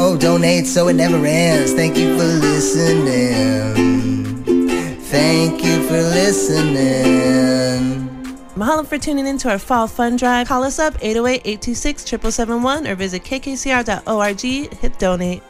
Oh, donate so it never ends. Thank you for listening. Thank you for listening. Mahalo for tuning in to our Fall Fund Drive. Call us up 808-826-7771 or visit kkcr.org. Hit donate.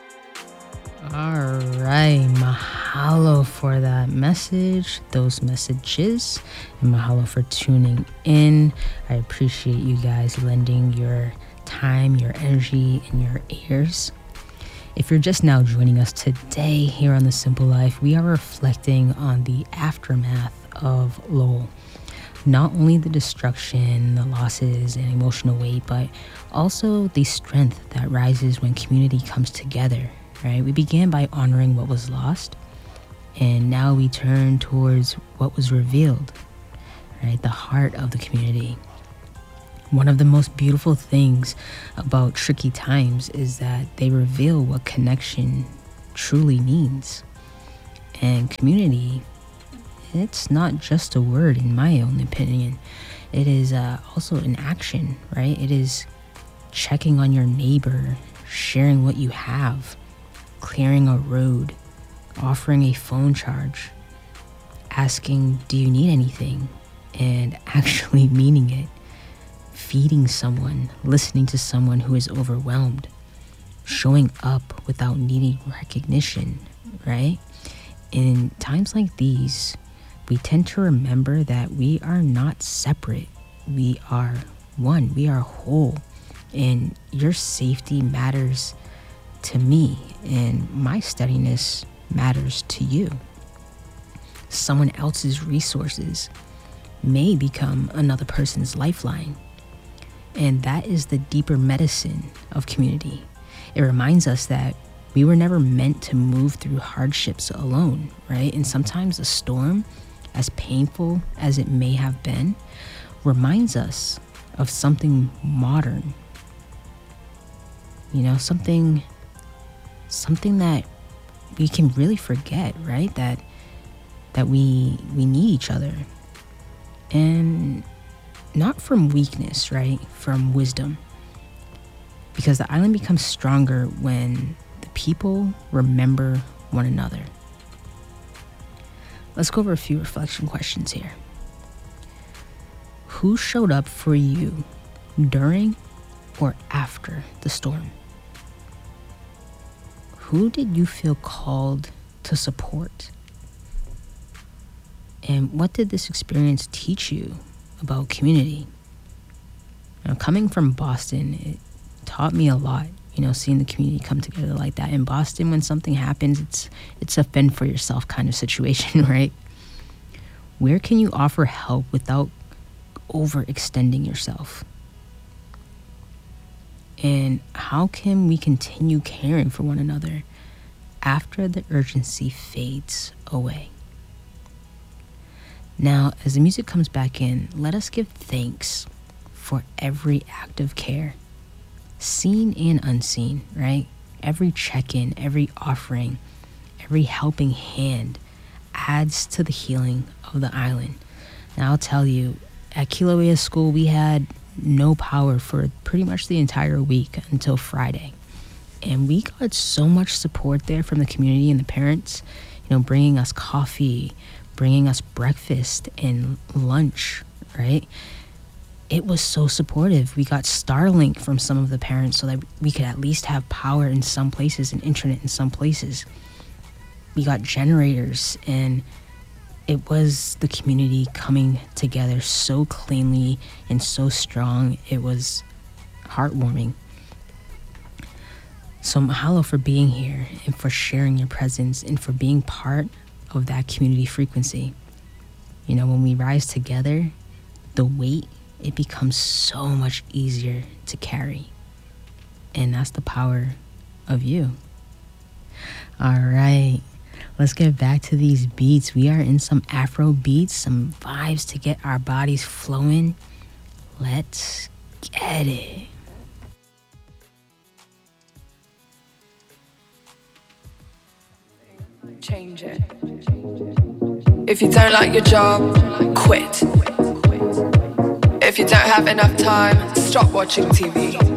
All right, mahalo for that message, those messages, and mahalo for tuning in. I appreciate you guys lending your time, your energy, and your ears. If you're just now joining us today here on The Simple Life, we are reflecting on the aftermath of Lowell. Not only the destruction, the losses, and emotional weight, but also the strength that rises when community comes together, right? We began by honoring what was lost, and now we turn towards what was revealed, right? The heart of the community. One of the most beautiful things about tricky times is that they reveal what connection truly means. And community, it's not just a word in my own opinion. It is also an action, right? It is checking on your neighbor, sharing what you have, clearing a road, offering a phone charge, asking, do you need anything? And actually meaning it. Feeding someone, listening to someone who is overwhelmed, showing up without needing recognition, right? In times like these, we tend to remember that we are not separate. We are one. We are whole. And your safety matters to me, and my steadiness matters to you. Someone else's resources may become another person's lifeline. And that is the deeper medicine of community. It reminds us that we were never meant to move through hardships alone, right? And sometimes a storm, as painful as it may have been, reminds us of something modern. You know, something that we can really forget, right? That we need each other. And not from weakness, right? From wisdom. Because the island becomes stronger when the people remember one another. Let's go over a few reflection questions here. Who showed up for you during or after the storm? Who did you feel called to support? And what did this experience teach you about community? Now, coming from Boston, it taught me a lot, seeing the community come together like that. In Boston, when something happens, it's a fend for yourself kind of situation, right? Where can you offer help without overextending yourself? And how can we continue caring for one another after the urgency fades away? Now, as the music comes back in, let us give thanks for every act of care, seen and unseen, right? Every check-in, every offering, every helping hand adds to the healing of the island. Now, I'll tell you, at Kilauea School, we had no power for pretty much the entire week until Friday. And we got so much support there from the community and the parents, bringing us coffee, bringing us breakfast and lunch, right? It was so supportive. We got Starlink from some of the parents so that we could at least have power in some places and internet in some places. We got generators, and it was the community coming together so cleanly and so strong. It was heartwarming. So mahalo for being here and for sharing your presence and for being part of that community frequency. When we rise together, the weight, it becomes so much easier to carry. And that's the power of you. All right, let's get back to these beats. We are in some Afro beats, some vibes to get our bodies flowing. Let's get it. Change it. If you don't like your job, quit. If you don't have enough time, stop watching TV.